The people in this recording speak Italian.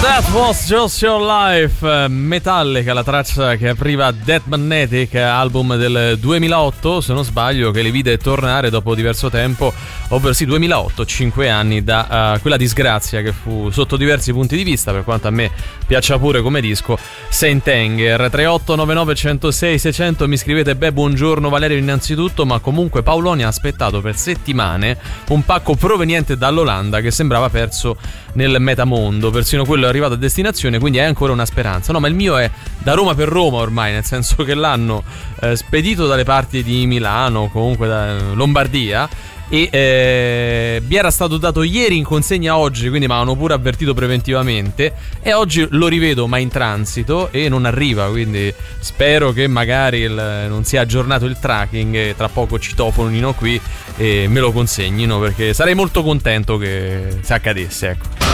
That was just your life, Metallica, la traccia che apriva Dead Magnetic, album del 2008 se non sbaglio, che li vide tornare dopo diverso tempo, ovvero sì 2008, 5 anni da quella disgrazia che fu sotto diversi punti di vista, per quanto a me piaccia pure come disco, Saint Anger. 3899 106 600, mi scrivete: beh, buongiorno Valerio innanzitutto, ma comunque Paoloni ha aspettato per settimane un pacco proveniente dall'Olanda che sembrava perso nel metamondo, persino quello è arrivato a destinazione, quindi è ancora una speranza. No, ma il mio è da Roma per Roma ormai, nel senso che l'hanno spedito dalle parti di Milano, comunque da Lombardia, e mi era stato dato ieri in consegna oggi, quindi mi avevano pure avvertito preventivamente, e oggi lo rivedo ma in transito e non arriva, quindi spero che magari non sia aggiornato il tracking e tra poco ci toponino qui e me lo consegnino, perché sarei molto contento che se accadesse, ecco.